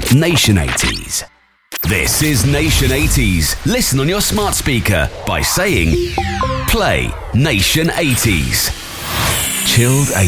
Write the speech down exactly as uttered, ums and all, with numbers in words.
Nation eighties. This is Nation eighties. Listen on your smart speaker by saying, play Nation eighties. Chilled eighties.